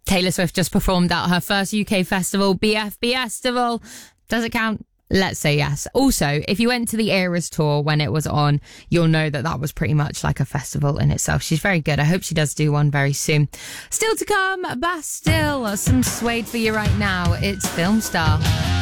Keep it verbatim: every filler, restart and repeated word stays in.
Taylor Swift just performed at her first U K festival, B F B Festival. Does it count? Let's say yes. Also, if you went to the Eras tour when it was on, you'll know that that was pretty much like a festival in itself. She's very good. I hope she does do one very soon. Still to come, Bastille. Some Suede for you right now. It's Film Star.